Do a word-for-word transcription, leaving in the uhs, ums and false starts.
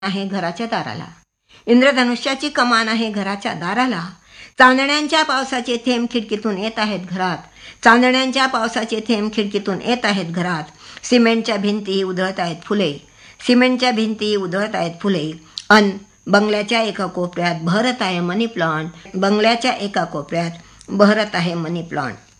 आहे घराच्या दाराला. इंद्रधनुष्याची कमान आहे घराच्या दाराला. चांदण्यांच्या पावसाचे थेंब खिडकीतून येत आहेत घरात. चांदण्यांच्या पावसाचे थेंब खिडकीतून येत आहेत घरात. सिमेंटच्या भिंती उधळत आहेत फुले. सिमेंटच्या भिंती उधळत आहेत फुले. अन बंगल्याच्या एका कोपऱ्यात बहरत आहे मनी प्लांट. बंगल्याच्या एका कोपऱ्यात बहरत आहे मनी प्लांट.